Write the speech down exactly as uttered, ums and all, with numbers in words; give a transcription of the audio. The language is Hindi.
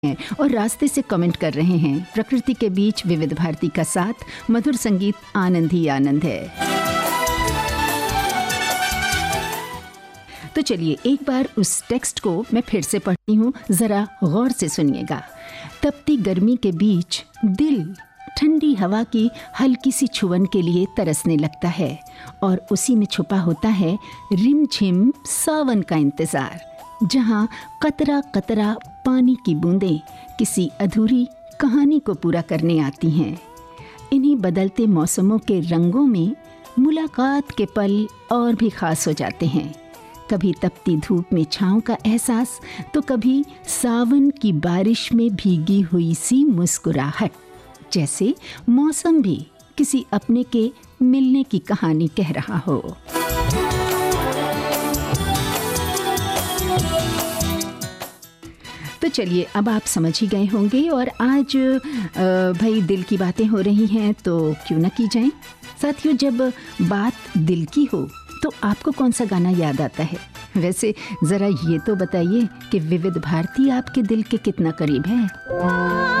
हैं और रास्ते से कमेंट कर रहे हैं। प्रकृति के बीच विविध भारती का साथ, मधुर संगीत, आनंद ही आनंद है। तो चलिए एक बार उस टेक्स्ट को मैं फिर से पढ़ती हूँ, जरा गौर से सुनिएगा। तपती गर्मी के बीच दिल ठंडी हवा की हल्की सी छुअन के लिए तरसने लगता है और उसी में छुपा होता है रिमझिम सावन का इंतजार, जहाँ कतरा कतरा पानी की बूंदें किसी अधूरी कहानी को पूरा करने आती हैं। इन्हीं बदलते मौसमों के रंगों में मुलाकात के पल और भी खास हो जाते हैं। कभी तपती धूप में छाँव का एहसास, तो कभी सावन की बारिश में भीगी हुई सी मुस्कुराहट, जैसे मौसम भी किसी अपने के मिलने की कहानी कह रहा हो। तो चलिए अब आप समझ ही गए होंगे और आज भाई दिल की बातें हो रही हैं तो क्यों ना की जाए। साथियों, जब बात दिल की हो तो आपको कौन सा गाना याद आता है? वैसे ज़रा ये तो बताइए कि विविध भारती आपके दिल के कितना करीब है।